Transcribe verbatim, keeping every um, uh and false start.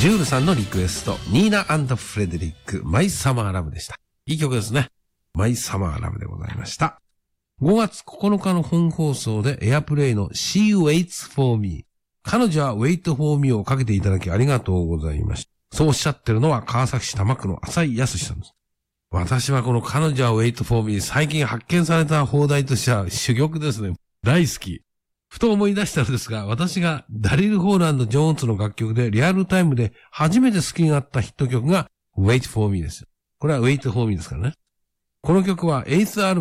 ジュールさんのリクエスト、ニーナ&フレデリック、マイサマーラブでした。いい曲ですね。マイサマーラブでございました。ごがつここのかの本放送でエアプレイの She Waits for Me。彼女は Wait for Me をかけていただきありがとうございました。そうおっしゃってるのは川崎市多摩区の浅井康さんです。私はこの彼女は Wait for Me、最近発見された放題としては珠玉ですね。大好き。ふと思い出したのですが、私がダリル・ホーランド・ジョーンズの楽曲でリアルタイムで初めて好きになったヒット曲が Wait for Me です。これは Wait for Me ですからね。この曲はエイスアルバム